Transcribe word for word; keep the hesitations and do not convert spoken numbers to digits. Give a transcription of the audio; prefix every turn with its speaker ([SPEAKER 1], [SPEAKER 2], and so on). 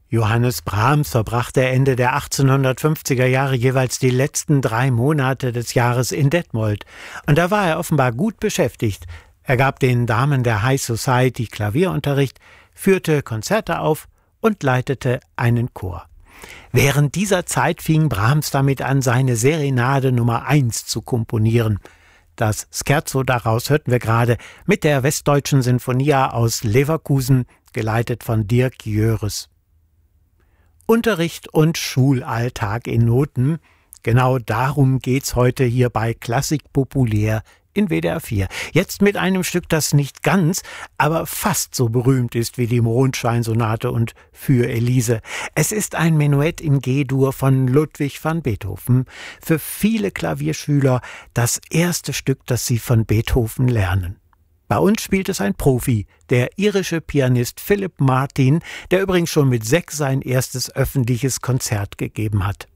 [SPEAKER 1] Johannes Brahms verbrachte Ende der achtzehnhundertfünfziger Jahre jeweils die letzten drei Monate des Jahres in Detmold. Und da war er offenbar gut beschäftigt. Er gab den Damen der High Society Klavierunterricht, führte Konzerte auf und leitete einen Chor. Während dieser Zeit fing Brahms damit an, seine Serenade Nummer eins zu komponieren. Das Scherzo daraus hörten wir gerade mit der Westdeutschen Sinfonia aus Leverkusen, geleitet von Dirk Jöres. Unterricht und Schulalltag in Noten. Genau darum geht's heute hier bei Klassik populär in W D R vier. Jetzt mit einem Stück, das nicht ganz, aber fast so berühmt ist wie die Mondscheinsonate und Für Elise. Es ist ein Menuett in G-Dur von Ludwig van Beethoven. Für viele Klavierschüler das erste Stück, das sie von Beethoven lernen. Bei uns spielt es ein Profi, der irische Pianist Philip Martin, der übrigens schon mit sechs sein erstes öffentliches Konzert gegeben hat.